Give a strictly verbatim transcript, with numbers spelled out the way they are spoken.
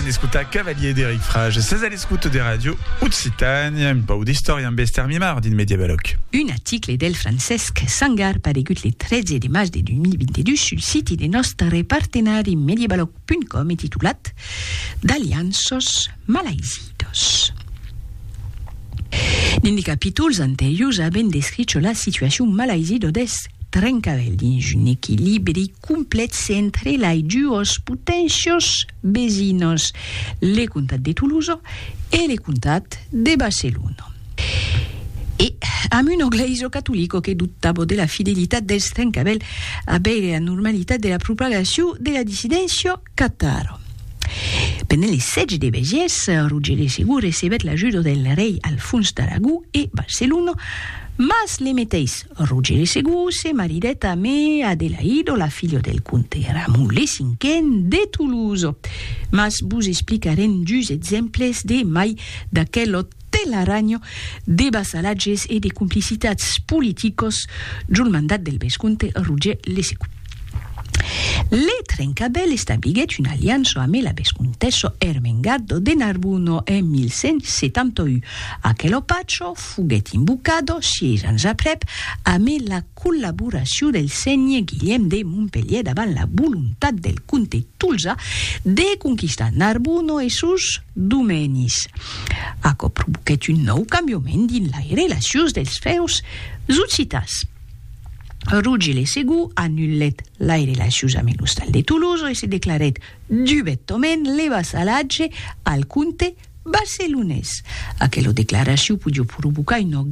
escuta Cavalier d'Eric Frage, seize à l'escoute des radios Utsitagne, un peu d'historien bester mimar din Mediabalok. Un article del Francesc Sangar paregut le tretze de maig de deux mille vingt-deux sul siti de nostre partenari mediabalok punt com titulat d'Alianços Malaizidos. Dins capítols anteriors haben descrit la situació malaizido des Trencavel dins un equilibri complet entre les dues potències vecinos, le comtat de Toulouse e le comtat de Barcelona. E amb un ogleiso catolico che dubtava della fidelità del Trencavel a la normalità della propagazione della dissidenza cataro. Pendant les setge de Béziers, Roger de Segur recebet l'ajuda del rei Alfons d'Aragó e Barcelona, mas le meteis Roger de Segur se maridet amb Adelaide, la filla del comte Ramon le cinquen de Toulouse. Mas vos explicarem dus exemples de mai d'aquell telaraño de vassalatges e de complicitats políticos del mandat del vescomte Roger le Segur. Le Trencavel establiguet una aliança amb la vescomtessa Ermengarda de Narbona en mil cent setanta-un. Aquell opatge fuguet invocat sis anys aprep amb la col·laboració del senyor Guillem de Montpellier davant la voluntat del comte Tulsa de conquistar Narbona i sus domenis. Això provoquet un nou canviament dins les relacions dels feus occitans. Roger le Segur annullet les relacions amb l'hostal de Toulouse i se declaret directament le vassalatge al comte barcelonès. Aquella declaració podia provocar una